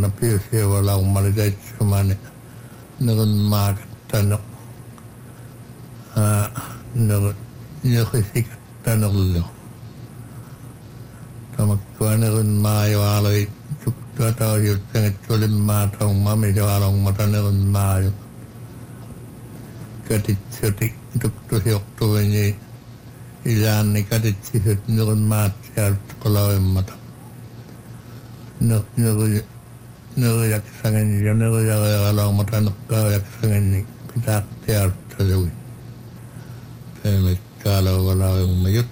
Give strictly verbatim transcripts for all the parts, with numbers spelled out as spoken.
piusia wala umali taitsumani nurun maakattanu nur nyukisikattanullu tamaktua nurun maayo aloi tuktua taujuttanget tulin maataung mamiso alongmata nurun maayo katitsuti tuktusi oktuvenyi ilaanni katitsisut nurun maatsialt kolauimmata nur nuru nuru jaksangen ja nuru jalaumata nukkaa jaksangen pitää tearttaluin teemme kaalauvalauimme jut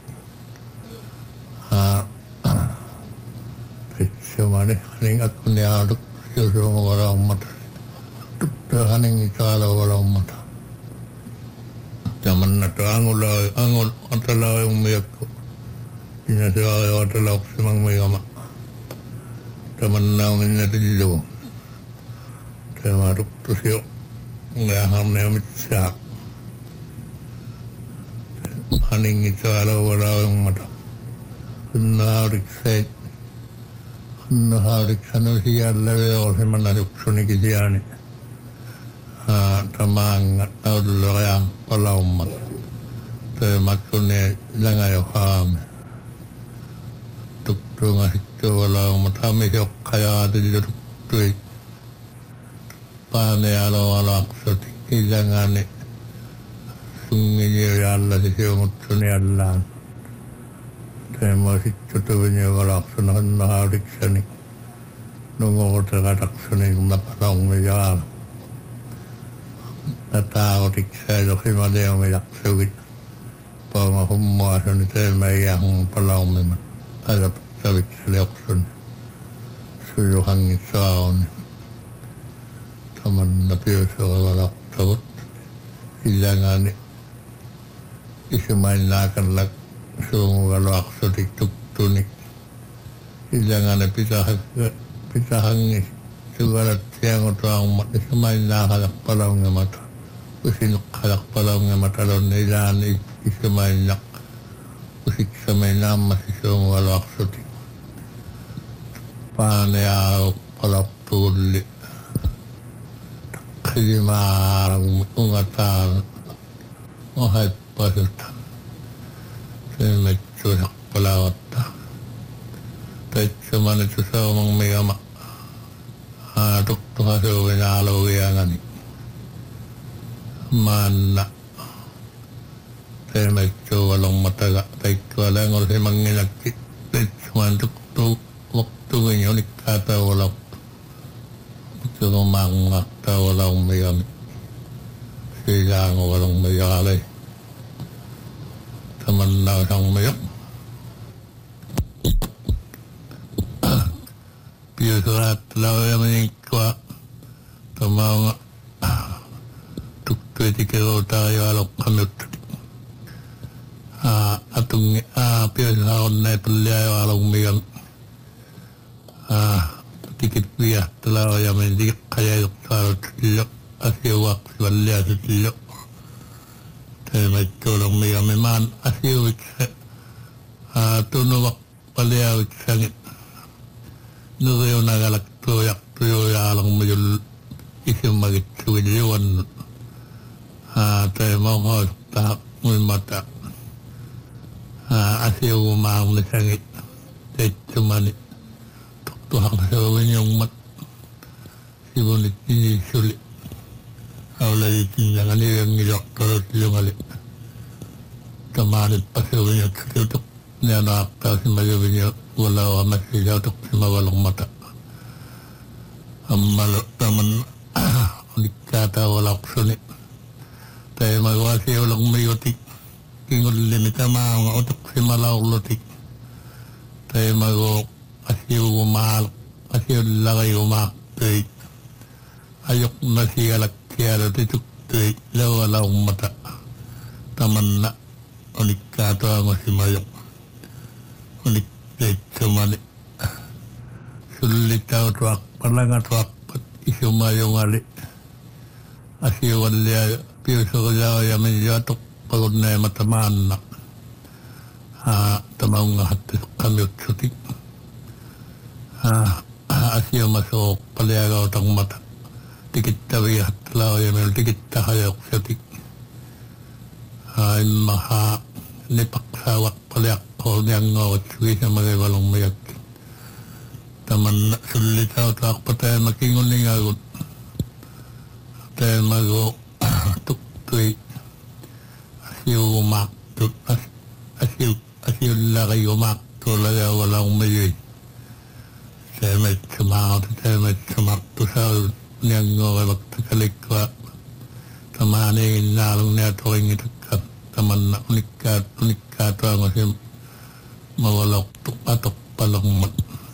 pitsumani haning akkunni aaduk siusuumavalaumata tuktaa haningi kaalauvalaummata jamannatu angulai angul atalauimme jakku siinä se on atalauksiman migama tamanna minna tillu tämä ruktusio ngahamne mitsa haningi taalawalaumata kunnaariksei kunnaariksanu sijalle veosimana ruksunikin sijani tamaanga taudulloja palaummat teemaksunne langajo haame tuktuunga siktuvalaumat hamisokkajaatille tuktui paanealoalaksoti ilangani sungin alla sisiumutsuni allaan teemo sittutuvin valaksun hannahaurikseni nungotrakataksuni napalaungi jaala nataaotiksää josimadeomi jaksuvit pauma hummoasuni teemä hum palaumimat ajattaviksi oksun sujuhangit saoni tamanna piusuola laktavut ilangani isumain naakalla suumuvaluaksotik tuktunik ilangani pitahangis sugalat siangotuangmat isumain naakalla palaungemata usinukkalak palaungemata lonne ilaani isumain nak usiksamay namasi suumuvaluaksotik paaneaok palaptulli takkimaarang ungataan ohat pasut semmetsuusak palavatta taitsamanitu saumang migama tuktuha suuvin aluviangani maanna semmetsuuvalongmataga taittua längolsi manginakki taitsaman tuktu waktuvin jonikkaa tauvalaktu mutsukumanga tauvalongmigami sijaanguvalongmigalei tamanna sangmiyok piusurat laujaminikkua tamaunga tuktuitikirultaa joalokkamuttati atungi piusuhaonne pullia joalongmigan tikit viahta laujamin tikkajayuksaalutillo asiuvaksi valliasutillo teemäittuolongmigami maan asiuvikse tunnuvak paliaviksangit nuriunagalaktuujaktuujaalongmijul isumagitsuviliuannut teemohoistaa muimata asiuvumaangnisangit teitsumani tuktuhangsuuvinyungmat sivunit ninisuli aulajitinnanganiyangiloktorotillungali tamaanit pasuuvinyaksutuk nianaaqtaasimajuvinyo walauamassijautuksimavalongmata ammalu taman ulikkaatawalaksuni teemagwasiulongmiyutik kingullimi tamaanga utuksimalaulotik teemago asiugumaal asiullagayumaaqtui ayok nasialakkialutituktuit lawalaummata tamanna ulikkaatoangosimayok ulikkeitsamani sullitautuak palangatuakpat isumayungali asiuvallia piusurujaojamin jatuk palunneemata maanna tamaungahattisukkamyutsutik asia masuk paliagaw tang mata tikittawi hatlao yamel tikittahayok satik hain maha nipaksawak paliak ko niyang ngawat suwi sa magaybalong mayak taman sulitaw tak patay makingon ni ngagot tayo mago tuktoy asiyo umak asiyo asiyo laki umak tulaga walang mayoy tayo may sumakot tayo may sumakto sa niyang ngawat magtakalikwa tamaningin nalong niya tuwing itakap taman na unikat unikat ang asim mawalok tupatok palong mat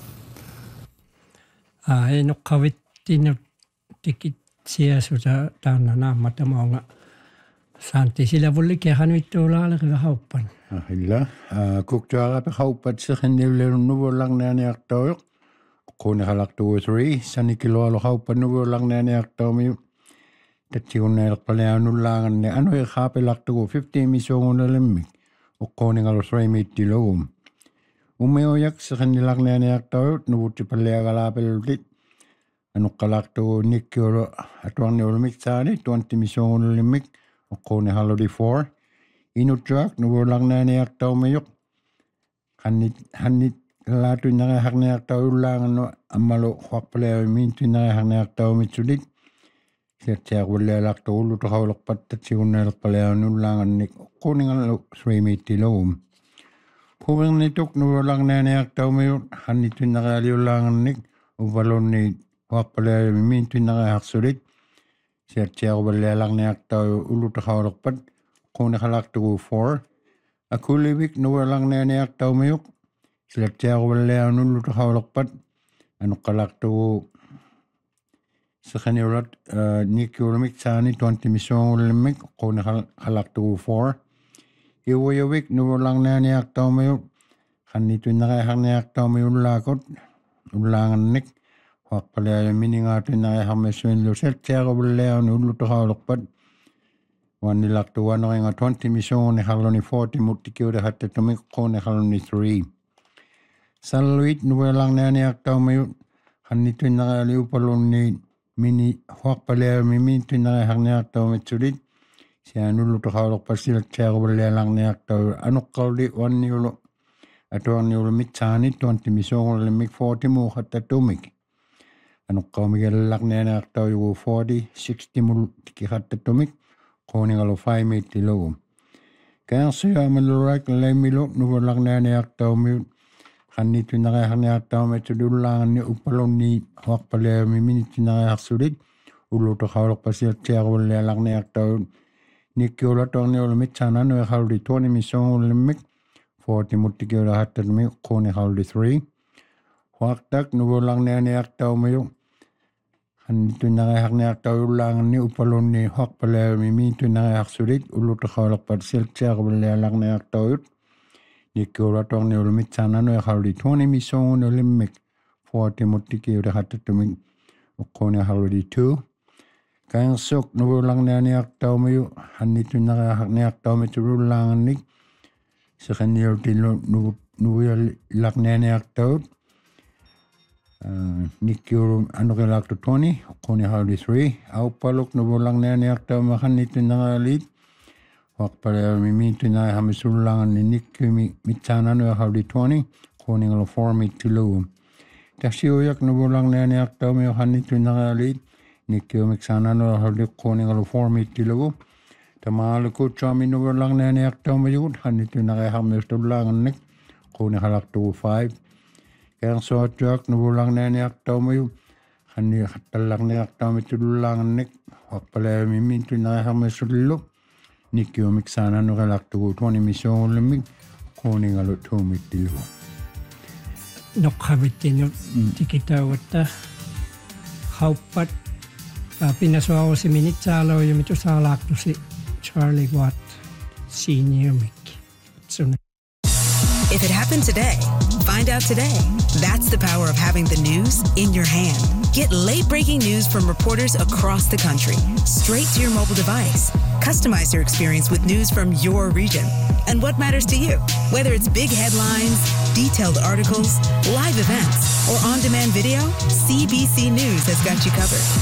Ah, enok kawit tinok tikit siya sudah tanah nama temu nga santi sila boleh kiahan itu lah lagi haupan. Ahilla, kukjara pe haupat sa kanil nubo lang na ni aktor. Kung nakalak two or three, sa ni kilo alo haupan nubo lang na ni aktor mi. Tatsi kung nalak pala ano lang ni ano yung kape lak to fifteen misong na limik. O kung nangalo three mit tilom. Umayoyak sa kanilang na ni aktor, nubuti pala kalapel ulit. Ano kalak to nikyo atwang ni ulimik sani, twenty misong ulimik, o kone halo di four. Inutrak, nubo lang na ni aktor mayok. Hanit, hanit, kalato na kahak ni aktor ulang, ano, amalo, kwak pala minto na kahak ni aktor mitsulit. Siya siya wala lak to ulo to hawlak patat siya unalak pala ulang, anik, kone nga three mitilom. Kung nitok nubo lang na ni aktor mayok, hanit na kahali ulang, anik, ubalon ni wak pala minto na kahak sulit. Siya siya wala lang ni aktor ulo to hawlak pat. Kung nakalak to four. Ako libik nubo lang na ni aktor mayok. Siya siya wala ulo to hawlak pat. Ano kalak to sa kanilat uh, nikyo lamik sani twenty misong lamik. Kung nakalak to four. Iwayawik nubo lang na ni aktor mayok. Kanito na kaya ni aktor mayok lakot. Ulangan nik. Wak pala yung miningato na kaya mesuin lo. Siya siya wala ulo to hawlak pat. Wan nilak to one nga twenty misong ni halo ni forty mutikyo de hatta tumik ko ni halo ni three. Saluit nuwa lang na ni aktaw mayo hanito na kaliw palong ni mini huwak pala miminto na kaya ni aktaw mitsulit. Siya nulo to hawlok pa sila siya wala lang ni aktaw anok kaldi one ni ulo. Ato ang ni ulo mitsani twenty misong ulo mik forty mo hatta tumik. Anok kaw migalak na ni aktaw yung forty sixty mo tiki hatta tumik. Kung alo five mit tilo. Kaya siya malurak lay milok nubo lang na ni aktaw mi kanito na kaya ni aktaw mi tudulangan ni upalong ni hawak pala mi minito na kaya sulit ulo to hawak pa siya siya wala lang ni aktaw ni kiola to ni ulo mitsana no hawak di twenty misong ulo mik forty muti kiola hatat mi kung hawak di three. Hawak tak nubo lang na ni aktaw mi yung Hanito na kaya ni aktaw ulangan ni upalon ni hawak pala miminto na kaya sulit ulo to hawak pa siya siya wala lang ni aktaw yun. Ni kiola to ni ulimit sana no hawak di twenty misong ulimik forty muti kiola hatat tuming ukone hawak di two. Kaya sok nubo lang na ni aktaw mo yun. Hanito na kaya ni aktaw mo ulangan ni sa kanil tilo nubo lak na ni aktaw Uh, nikyo ano kaya lakto twenty, kuni hawli three. Au palok nubo lang na ni aktaw makan nito na ngalit. Wak pala mimito na hamisulangan ni nikyo mitsana no hawli twenty, kuni ngalo four mitilo. Taksi uyak nubo lang na ni aktaw makan nito na ngalit. Nikyo miksana no hawli kuni ngalo four mitilo. Tamalo ko chami nubo lang na ni aktaw mayud. Hanito na kaya hamisulangan nik, kuni halakto five. Kaya so truck nubo lang na ni aktaw mo yung kani katalak ni aktaw mo tudulangan nik wak pala miminto na kaya may sulilo nikyo miksana no kalak to twenty misong ulamig kuning alo tumit dilo Nok habitin yung tikita wata haupat pinaswa ko si Minit Salo yung ito sa lakto si Charlie Watt Senior Mick. So, if it happened today, Find out today. That's the power of having the news in your hand. Get late-breaking news from reporters across the country, straight to your mobile device. Customize your experience with news from your region and what matters to you. Whether it's big headlines, detailed articles, live events, or on-demand video, C B C News has got you covered.